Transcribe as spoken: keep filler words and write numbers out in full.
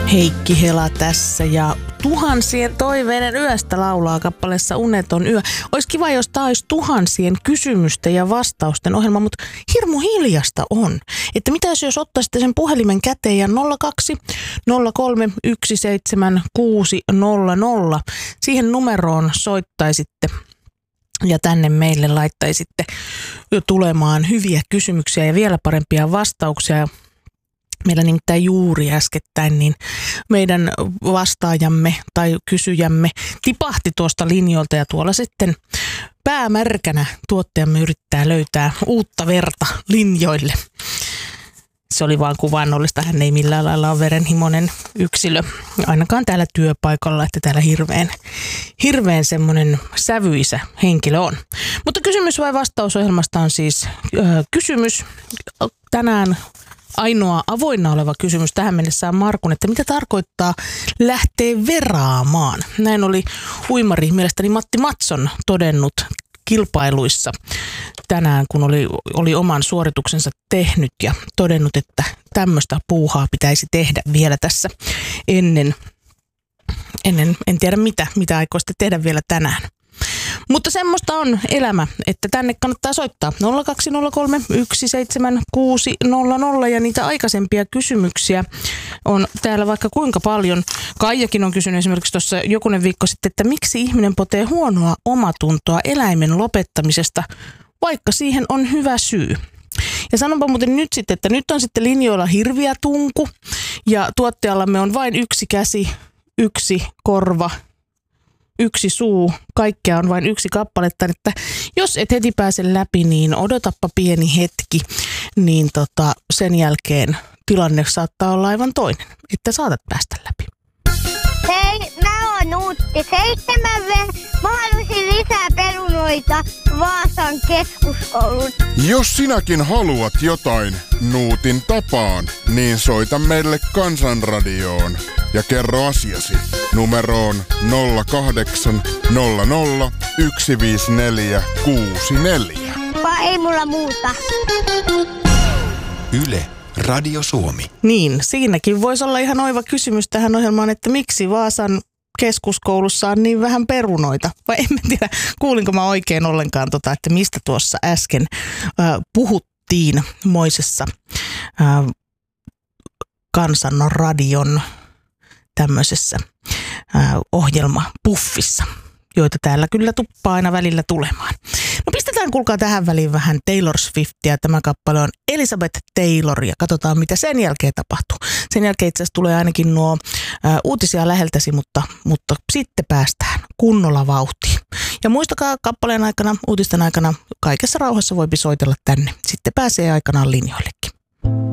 Heikki Hela tässä ja tuhansien toiveiden yöstä laulaa kappaleessa Uneton yö. Olisi kiva, jos tämä olisi tuhansien kysymysten ja vastausten ohjelma, mutta hirmu hiljasta on. Että mitäs jos ottaisitte sen puhelimen käteen ja nolla kaksi nolla kolme yksi seitsemän kuusi nolla nolla siihen numeroon soittaisitte ja tänne meille laittaisitte jo tulemaan hyviä kysymyksiä ja vielä parempia vastauksia. Meillä nimittäin juuri äskettäin niin meidän vastaajamme tai kysyjämme tipahti tuosta linjoilta ja tuolla sitten päämärkänä tuottajamme yrittää löytää uutta verta linjoille. Se oli vaan kuvainnollista, hän ei millään lailla ole verenhimoinen yksilö, ainakaan täällä työpaikalla, että täällä hirveän, hirveän semmoinen sävyisä henkilö on. Mutta kysymys vai vastausohjelmasta on siis äh, kysymys tänään. Ainoa avoinna oleva kysymys tähän mennessä on Markun, että mitä tarkoittaa lähteä veraamaan. Näin oli uimari mielestäni Matti Matson todennut kilpailuissa tänään, kun oli, oli oman suorituksensa tehnyt ja todennut, että tämmöistä puuhaa pitäisi tehdä vielä tässä ennen, ennen en tiedä mitä, mitä aikoo sitten tehdä vielä tänään. Mutta semmoista on elämä, että tänne kannattaa soittaa nolla kaksi nolla kolme yksi seitsemän kuusi nolla nolla ja niitä aikaisempia kysymyksiä on täällä vaikka kuinka paljon. Kaijakin on kysynyt esimerkiksi tuossa jokunen viikko sitten, että miksi ihminen potee huonoa omatuntoa eläimen lopettamisesta, vaikka siihen on hyvä syy. Ja sanonpa muuten nyt sitten, että nyt on sitten linjoilla hirviä tunku ja tuottajallamme on vain yksi käsi, yksi korva, yksi suu, kaikkea on vain yksi kappaletta, että jos et heti pääse läpi, niin odotappa pieni hetki, niin tota, sen jälkeen tilanne saattaa olla aivan toinen, että saatat päästä läpi. Hei, mä oon Nuutti seitsemän V. Mä haluaisin lisää perunoita Vaasan keskuskoulun. Jos sinäkin haluat jotain Nuutin tapaan, niin soita meille Kansanradioon ja kerro asiasi numeroon nolla kahdeksan nolla nolla yksi viisi neljä kuusi neljä. Vai ei mulla muuta. Yle, Radio Suomi. Niin, siinäkin voisi olla ihan oiva kysymys tähän ohjelmaan, että miksi Vaasan keskuskoulussa on niin vähän perunoita. Vai en tiedä, kuulinko mä oikein ollenkaan tota, että mistä tuossa äsken äh, puhuttiin moisessa äh, Kansanradion tämmöisessä äh, ohjelmapuffissa, joita täällä kyllä tuppaa aina välillä tulemaan. No pistetään kuulkaa tähän väliin vähän Taylor Swiftia. Tämä kappale on Elizabeth Taylor ja katsotaan mitä sen jälkeen tapahtuu. Sen jälkeen itse asiassa tulee ainakin nuo ä, uutisia läheltäsi, mutta, mutta sitten päästään kunnolla vauhtiin. Ja muistakaa kappaleen aikana, uutisten aikana, kaikessa rauhassa voipi soitella tänne. Sitten pääsee aikanaan linjoillekin.